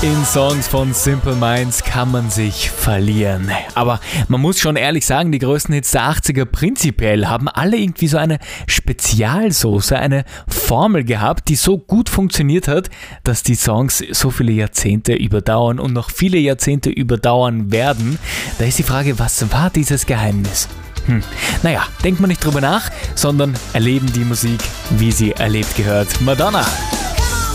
In Songs von Simple Minds kann man sich verlieren. Aber man muss schon ehrlich sagen, die größten Hits der 80er prinzipiell haben alle irgendwie so eine Spezialsoße, eine Formel gehabt, die so gut funktioniert hat, dass die Songs so viele Jahrzehnte überdauern und noch viele Jahrzehnte überdauern werden. Da ist die Frage, was war dieses Geheimnis? Naja, denkt man nicht drüber nach, sondern erleben die Musik, wie sie erlebt gehört. Madonna!